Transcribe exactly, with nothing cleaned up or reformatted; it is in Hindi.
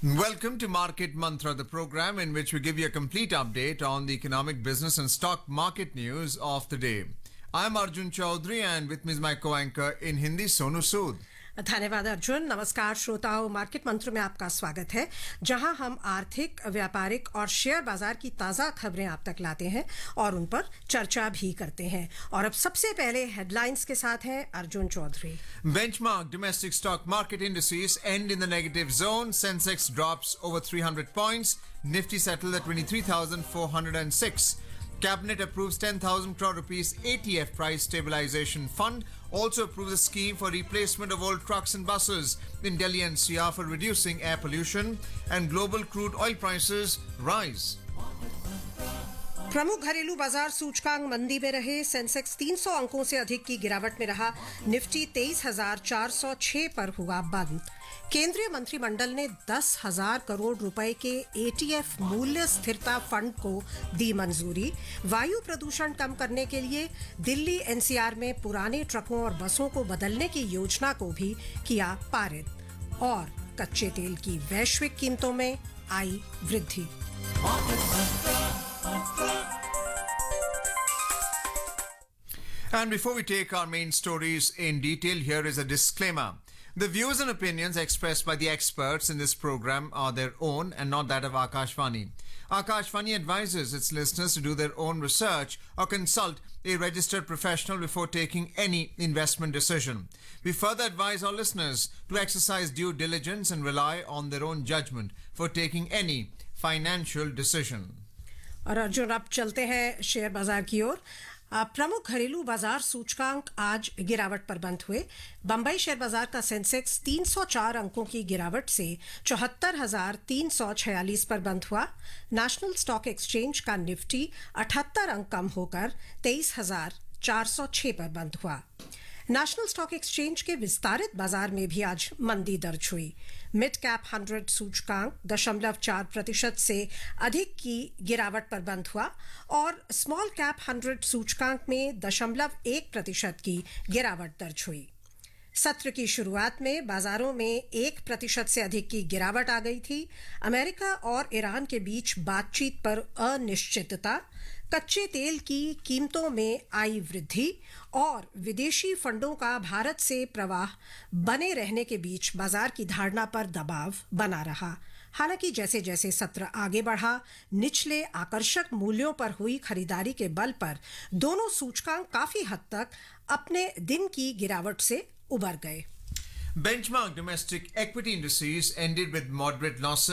Welcome to Market Mantra, the program in which we give you a complete update on the economic, business, and stock market news of the day. I'm Arjun Chaudhary, and with me is my co-anchor in Hindi, Sonu Sood. धन्यवाद अर्जुन। नमस्कार श्रोताओं, मार्केट मंत्र में आपका स्वागत है, जहां हम आर्थिक, व्यापारिक और शेयर बाजार की ताज़ा खबरें आप तक लाते हैं और उन पर चर्चा भी करते हैं। और अब सबसे पहले हेडलाइंस के साथ हैं Arjun Chaudhary. Benchmark domestic stock market indices end in the negative zone. Sensex drops over three hundred points. Nifty settled at twenty-three thousand four hundred six. Cabinet approves ten thousand crore rupees A T F price stabilization fund. Also approves a scheme for replacement of old trucks and buses in Delhi N C R for reducing air pollution. And global crude oil prices rise. प्रमुख घरेलू बाजार सूचकांक मंदी में रहे। सेंसेक्स तीन सौ अंकों से अधिक की गिरावट में रहा। निफ्टी तेईस हजार चार सौ छह पर हुआ बंद। केंद्रीय मंत्रिमंडल ने दस हजार करोड़ रुपए के ए टी एफ मूल्य स्थिरता फंड को दी मंजूरी। वायु प्रदूषण कम करने के लिए दिल्ली एन सी आर में पुराने ट्रकों और बसों को बदलने की योजना को भी किया पारित। और कच्चे तेल की वैश्विक कीमतों में आई वृद्धि। And before we take our main stories in detail, here is a disclaimer. The views and opinions expressed by the experts in this program are their own and not that of Akashvani. Akashvani advises its listeners to do their own research or consult a registered professional before taking any investment decision. We further advise our listeners to exercise due diligence and rely on their own judgment for taking any financial decision. और अर्जुन, अब चलते हैं शेयर बाजार की ओर। प्रमुख घरेलू बाजार सूचकांक आज गिरावट पर बंद हुए। बंबई शेयर बाजार का सेंसेक्स तीन सौ चार अंकों की गिरावट से चौहत्तर हजार तीन सौ छियालीस पर बंद हुआ। नेशनल स्टॉक एक्सचेंज का निफ्टी अठहत्तर अंक कम होकर तेईस हजार चार सौ छह पर बंद हुआ। नेशनल स्टॉक एक्सचेंज के विस्तारित बाजार में भी आज मंदी दर्ज हुई। मिड कैप हंड्रेड सूचकांक दशमलव चार प्रतिशत से अधिक की गिरावट पर बंद हुआ और स्मॉल कैप हंड्रेड सूचकांक में दशमलव एक प्रतिशत की गिरावट दर्ज हुई। सत्र की शुरुआत में बाजारों में एक प्रतिशत से अधिक की गिरावट आ गई थी। अमेरिका और ईरान के बीच बातचीत पर अनिश्चितता, कच्चे तेल की कीमतों में आई वृद्धि और विदेशी फंडों का भारत से प्रवाह बने रहने के बीच बाजार की धारणा पर दबाव बना रहा। हालांकि जैसे जैसे सत्र आगे बढ़ा, निचले आकर्षक मूल्यों पर हुई खरीदारी के बल पर दोनों सूचकांक काफी हद तक अपने दिन की गिरावट से उबर गए। Benchmark domestic equity indices ended with moderate losses.